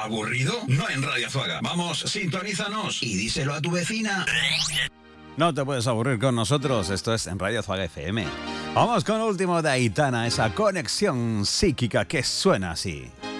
¿Aburrido? No en Radio Azuaga. Vamos, sintonízanos y díselo a tu vecina. No te puedes aburrir con nosotros, esto es en Radio Azuaga FM. Vamos con el último de Aitana, esa conexión psíquica que suena así.